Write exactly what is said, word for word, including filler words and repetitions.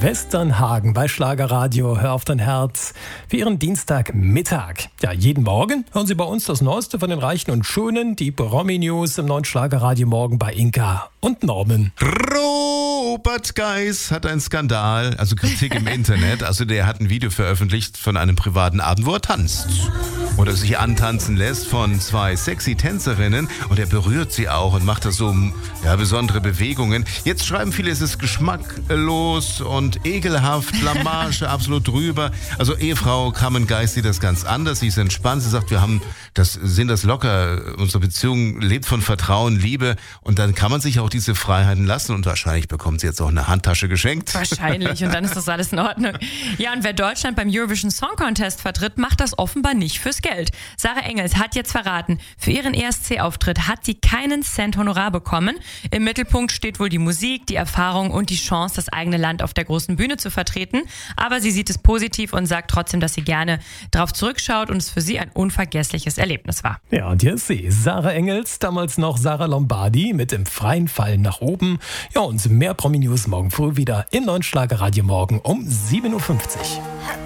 Westernhagen bei Schlagerradio. Hör auf dein Herz für Ihren Dienstagmittag. Ja, jeden Morgen hören Sie bei uns das Neueste von den Reichen und Schönen, die Promi-News im neuen Schlagerradio morgen bei Inka und Norman. Robert Geis hat einen Skandal, also Kritik im Internet. Also der hat ein Video veröffentlicht von einem privaten Abend, wo er tanzt. Oder sich antanzen lässt von zwei sexy Tänzerinnen. Und er berührt sie auch und macht da so ja, besondere Bewegungen. Jetzt schreiben viele, es ist geschmacklos und ekelhaft, Blamage, absolut drüber. Also Ehefrau Carmen Geis sieht das ganz anders. Sie ist entspannt. Sie sagt, wir haben das, sehen das locker. Unsere Beziehung lebt von Vertrauen, Liebe. Und dann kann man sich auch diese Freiheiten lassen. Und wahrscheinlich bekommt sie jetzt auch eine Handtasche geschenkt. Wahrscheinlich. Und dann ist das alles in Ordnung. Ja, und wer Deutschland beim Eurovision Song Contest vertritt, macht das offenbar nicht fürs Geld. Sarah Engels hat jetzt verraten, für ihren E S C-Auftritt hat sie keinen Cent Honorar bekommen. Im Mittelpunkt steht wohl die Musik, die Erfahrung und die Chance, das eigene Land auf der großen Bühne zu vertreten. Aber sie sieht es positiv und sagt trotzdem, dass sie gerne darauf zurückschaut und es für sie ein unvergessliches Erlebnis war. Ja, und hier ist sie, Sarah Engels, damals noch Sarah Lombardi mit dem freien Fallen nach oben. Ja, und mehr Promi-News morgen früh wieder im neuen Schlagerradio morgen um sieben Uhr fünfzig.